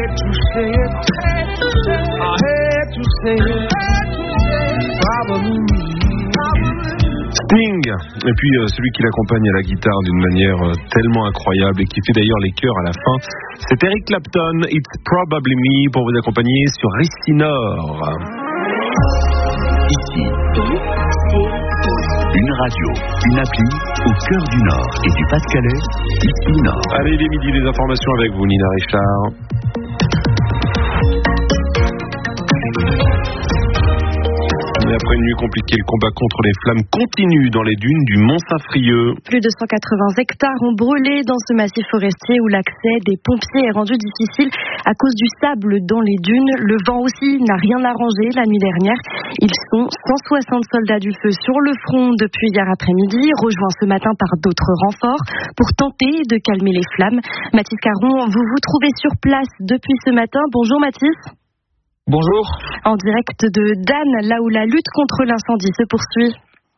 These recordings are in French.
hate to say it. I hate to say it. Probably me. Sting, et puis celui qui l'accompagne à la guitare d'une manière tellement incroyable et qui fait d'ailleurs les chœurs à la fin, c'est Eric Clapton, It's Probably Me, pour vous accompagner sur Ici Nord. Ici, une radio, une appli au cœur du Nord et du Pas-de-Calais, Ici Nord. Allez, il est midi, les informations avec vous, Nina Richard. Et après une nuit compliquée, le combat contre les flammes continue dans les dunes du Mont-Saint-Frieux. Plus de 180 hectares ont brûlé dans ce massif forestier où l'accès des pompiers est rendu difficile à cause du sable dans les dunes. Le vent aussi n'a rien arrangé la nuit dernière. Ils sont 160 soldats du feu sur le front depuis hier après-midi, rejoints ce matin par d'autres renforts pour tenter de calmer les flammes. Mathis Caron, vous vous trouvez sur place depuis ce matin. Bonjour Mathis. Bonjour. En direct de Dan, là où la lutte contre l'incendie se poursuit.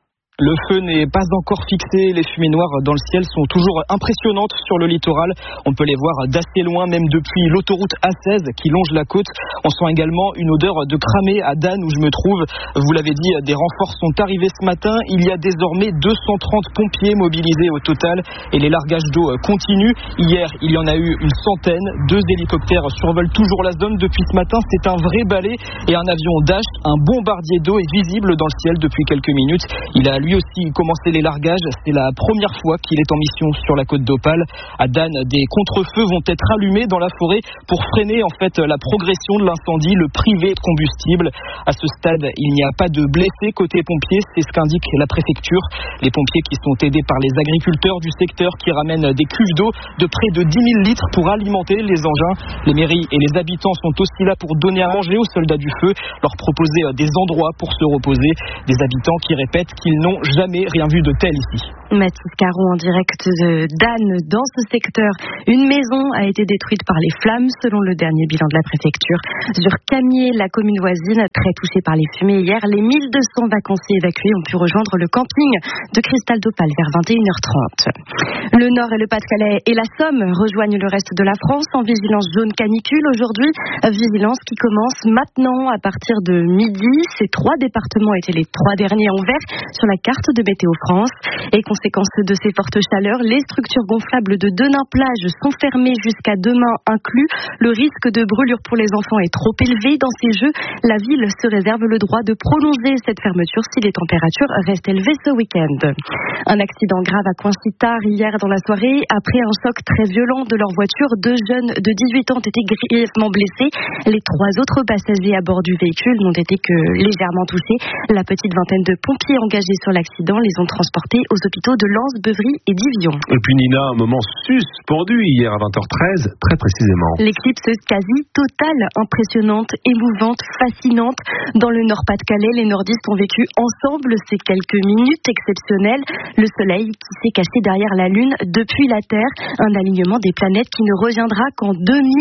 Le feu n'est pas encore fixé, les fumées noires dans le ciel sont toujours impressionnantes sur le littoral. On peut les voir d'assez loin, même depuis l'autoroute A16 qui longe la côte. On sent également une odeur de cramé à Dan où je me trouve. Vous l'avez dit, des renforts sont arrivés ce matin. Il y a désormais 230 pompiers mobilisés au total et les largages d'eau continuent. Hier, il y en a eu une centaine. 2 hélicoptères survolent toujours la zone depuis ce matin. C'est un vrai balai et un avion Dash, un bombardier d'eau est visible dans le ciel depuis quelques minutes. Il a lui aussi commencé les largages. C'est la première fois qu'il est en mission sur la côte d'Opale. À Dan, des contre-feux vont être allumés dans la forêt pour freiner en fait la progression de l'incendie, le priver de combustible. À ce stade, il n'y a pas de blessés côté pompiers, c'est ce qu'indique la préfecture. Les pompiers qui sont aidés par les agriculteurs du secteur qui ramènent des cuves d'eau de près de 10 000 litres pour alimenter les engins. Les mairies et les habitants sont aussi là pour donner à manger aux soldats du feu, leur proposer des endroits pour se reposer. Des habitants qui répètent qu'ils n'ont jamais rien vu de tel ici. Mathis Caron en direct de Dan dans ce secteur. Une maison a été détruite par les flammes selon le dernier bilan de la préfecture. Sur Camier, la commune voisine, très touchée par les fumées hier, les 1200 vacanciers évacués ont pu rejoindre le camping de Cristal d'Opale vers 21h30. Le Nord et le Pas-de-Calais et la Somme rejoignent le reste de la France en vigilance jaune canicule aujourd'hui. Vigilance qui commence maintenant à partir de midi. Ces 3 départements étaient les 3 derniers en vert sur la carte de Météo France. Et conséquence de ces fortes chaleurs, les structures gonflables de Denain-Plage sont fermées jusqu'à demain inclus. Le risque de brûlure pour les enfants est trop élevé dans ces jeux. La ville se réserve le droit de prolonger cette fermeture si les températures restent élevées ce week-end. Un accident grave à Coincy-Tard hier dans la soirée. Après un choc très violent de leur voiture, 2 jeunes de 18 ans ont été grièvement blessés. Les 3 autres passagers à bord du véhicule n'ont été que légèrement touchés. La petite vingtaine de pompiers engagés sur l'accident les ont transportés aux hôpitaux de Lens, Beuvry et d'Ivion. Et puis Nina, un moment suspendu hier à 20h13, très précisément. L'éclipse quasi totale, impressionnante, émouvante, fascinante. Dans le Nord-Pas-de-Calais, les nordistes ont vécu ensemble ces quelques minutes exceptionnelles. Le soleil qui s'est caché derrière la lune depuis la Terre. Un alignement des planètes qui ne reviendra qu'en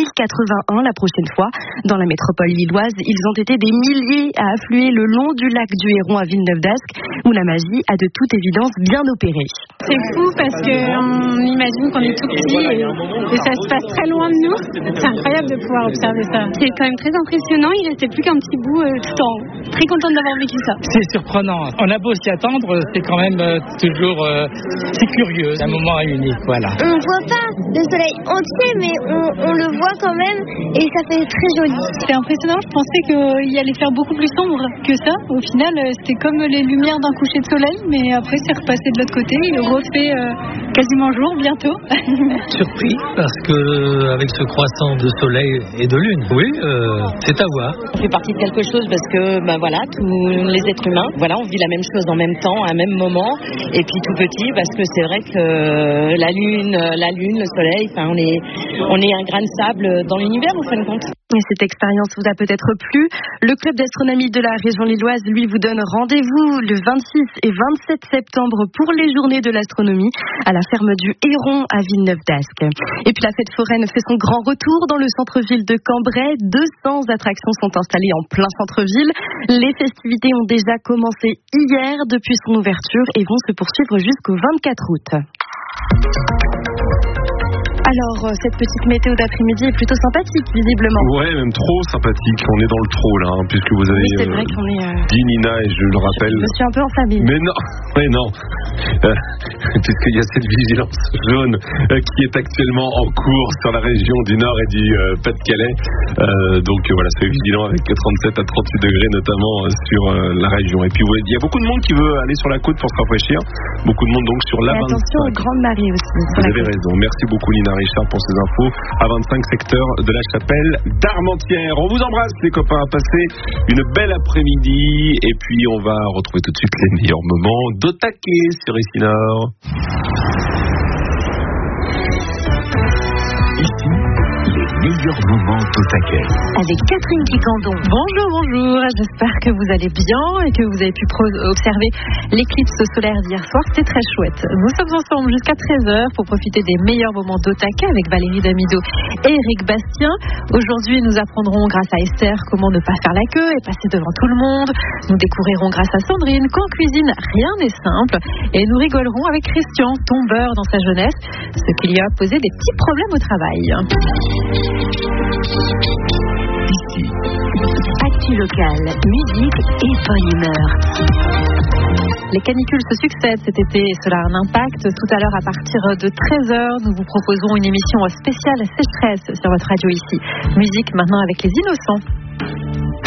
2081 la prochaine fois. Dans la métropole lilloise, ils ont été des milliers à affluer le long du lac du Héron à Villeneuve-d'Ascq, où la magie a de toute évidence bien opéré. C'est fou parce qu'on imagine qu'on est tout petit et ça se passe très loin de nous. C'est incroyable de pouvoir observer ça. C'est quand même très impressionnant, il restait plus qu'un petit bout tout le temps. Très contente d'avoir vécu ça. C'est surprenant. On a beau s'y attendre, c'est quand même toujours c'est curieux, un moment unique, voilà. On ne voit pas le soleil entier, mais on le voit quand même et ça fait très joli. C'était impressionnant, je pensais qu'il allait faire beaucoup plus sombre que ça. Au final, c'était comme les lumières d'un coucher de soleil, mais après c'est repassé de l'autre côté, il refait quasiment jour bientôt. Surpris parce que avec ce croissant de soleil et de lune, oui, c'est à voir. On fait partie de quelque chose parce que voilà, tous les êtres humains, on vit la même chose en même temps, à un même moment, et puis tout petit parce que c'est vrai que la lune, le soleil, on est un grain de sable dans l'univers en fin de compte. Et cette expérience vous a peut-être plu. Le club d'astronomie de la région lilloise, lui, vous donne rendez-vous le 26 et 27 septembre pour les journées de l'astronomie à la ferme du Héron à Villeneuve-d'Ascq. Et puis la fête foraine fait son grand retour dans le centre-ville de Cambrai. 200 attractions sont installées en plein centre-ville. Les festivités ont déjà commencé hier depuis son ouverture et vont se poursuivre jusqu'au 24 août. Alors, cette petite météo d'après-midi est plutôt sympathique, visiblement. Ouais, même trop sympathique. On est dans le trop, là, hein, puisque vous avez c'est vrai qu'on est, dit, Nina, et je le rappelle. Je me suis un peu enflammée. Mais non. Puisqu'il y a cette vigilance jaune qui est actuellement en cours sur la région du Nord et du Pas-de-Calais. Donc voilà, soyez vigilants avec 37 à 38 degrés, notamment sur la région. Et puis il y a beaucoup de monde qui veut aller sur la côte pour se rafraîchir. Beaucoup de monde donc sur la 25. Attention aux grandes marées aussi. Vous avez raison. Merci beaucoup Nina Richard pour ces infos. À 25 secteurs de la Chapelle d'Armentières. On vous embrasse les copains. Passez une belle après-midi. Et puis on va retrouver tout de suite les meilleurs moments d'Otake sur ici Nord. Ici, les meilleurs moments d'Otake. Avec Catherine Quicandon. Bonjour, j'espère que vous allez bien et que vous avez pu observer l'éclipse solaire d'hier soir, c'était très chouette. Nous sommes ensemble jusqu'à 13h pour profiter des meilleurs moments d'Otake avec Valérie Damido et Eric Bastien. Aujourd'hui, nous apprendrons grâce à Esther comment ne pas faire la queue et passer devant tout le monde. Nous découvrirons grâce à Sandrine qu'en cuisine, rien n'est simple. Et nous rigolerons avec Christian, tombeur dans sa jeunesse, ce qui lui a posé des petits problèmes au travail. Ici, actu locale, musique et bonne humeur. Les canicules se succèdent cet été et cela a un impact. Tout à l'heure à partir de 13h, nous vous proposons une émission spéciale sécheresse sur votre radio ici. Musique maintenant avec les Innocents.